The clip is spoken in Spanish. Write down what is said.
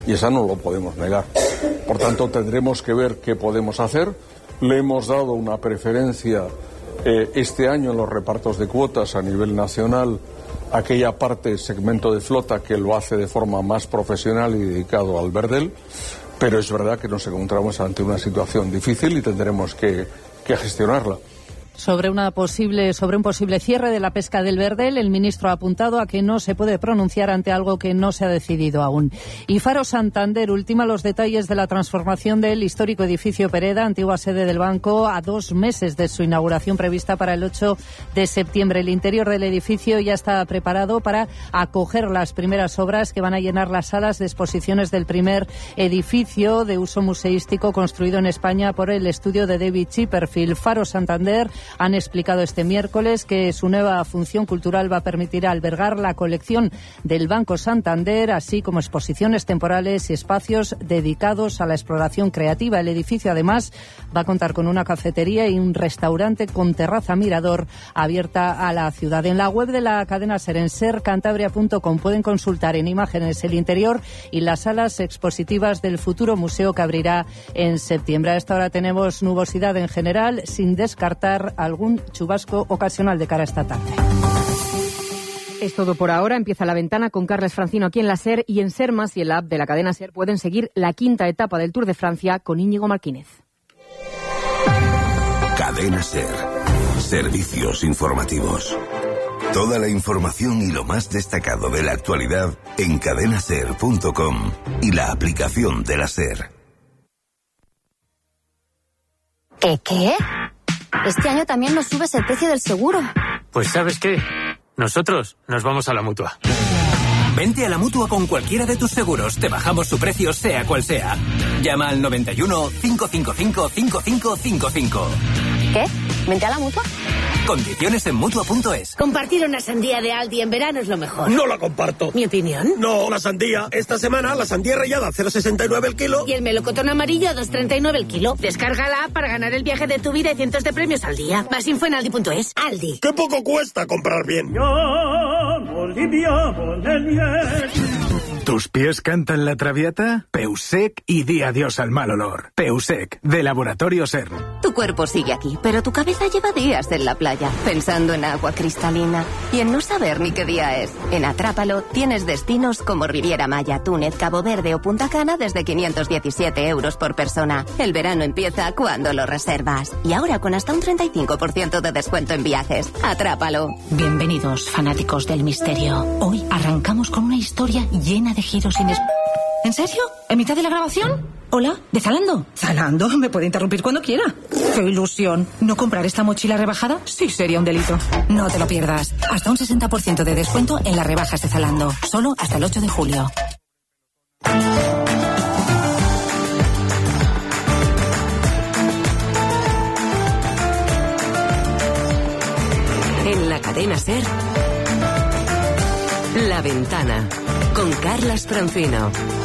Y esa no lo podemos negar. Por tanto, tendremos que ver qué podemos hacer. Le hemos dado una preferencia este año en los repartos de cuotas a nivel nacional a aquella parte, segmento de flota que lo hace de forma más profesional y dedicado al verdel, pero es verdad que nos encontramos ante una situación difícil y tendremos que gestionarla. Sobre un posible cierre de la pesca del verdel, el ministro ha apuntado a que no se puede pronunciar ante algo que no se ha decidido aún. Y Faro Santander ultima los detalles de la transformación del histórico edificio Pereda, antigua sede del banco, a 2 meses de su inauguración prevista para el 8 de septiembre. El interior del edificio ya está preparado para acoger las primeras obras que van a llenar las salas de exposiciones del primer edificio de uso museístico construido en España por el estudio de David Chipperfield. Faro Santander han explicado este miércoles que su nueva función cultural va a permitir albergar la colección del Banco Santander, así como exposiciones temporales y espacios dedicados a la exploración creativa. El edificio, además, va a contar con una cafetería y un restaurante con terraza mirador abierta a la ciudad. En la web de la cadena SER, en sercantabria.com, pueden consultar en imágenes el interior y las salas expositivas del futuro museo que abrirá en septiembre. A esta hora tenemos nubosidad en general, sin descartar algún chubasco ocasional de cara a esta tarde. Es todo por ahora. Empieza La Ventana con Carles Francino aquí en la SER y en SER Más y en la app de la cadena SER pueden seguir la 5ª etapa del Tour de Francia con Íñigo Martínez. Cadena SER. Servicios informativos. Toda la información y lo más destacado de la actualidad en cadenaser.com y la aplicación de la SER. ¿Qué? Este año también nos subes el precio del seguro. Pues ¿sabes qué? Nosotros nos vamos a la Mutua. Vente a la Mutua con cualquiera de tus seguros. Te bajamos su precio sea cual sea. Llama al 91 555 5555. ¿Qué? ¿Vente a la Mutua? Condiciones en Mutua.es. Compartir una sandía de Aldi en verano es lo mejor. No la comparto. ¿Mi opinión? No, la sandía. Esta semana la sandía rallada a 0,69 el kilo. Y el melocotón amarillo a 2,39 el kilo. Descárgala para ganar el viaje de tu vida y cientos de premios al día. Más info en Aldi.es. Aldi. ¡Qué poco cuesta comprar bien! ¿Tus pies cantan la Traviata? Peusec y di adiós al mal olor. Peusec, de Laboratorio SER. Tu cuerpo sigue aquí, pero tu cabeza lleva días en la playa, pensando en agua cristalina y en no saber ni qué día es. En Atrápalo tienes destinos como Riviera Maya, Túnez, Cabo Verde o Punta Cana desde 517 euros por persona. El verano empieza cuando lo reservas. Y ahora con hasta un 35% de descuento en viajes. Atrápalo. Bienvenidos, fanáticos del misterio. Hoy arrancamos con una historia llena de giros inesperados. ¿En serio? ¿En mitad de la grabación? Hola, ¿de Zalando? ¿Zalando? Me puede interrumpir cuando quiera. ¡Qué ilusión! ¿No comprar esta mochila rebajada? Sí, sería un delito. No te lo pierdas. Hasta un 60% de descuento en las rebajas de Zalando. Solo hasta el 8 de julio. En la cadena SER, La Ventana, con Carles Francino.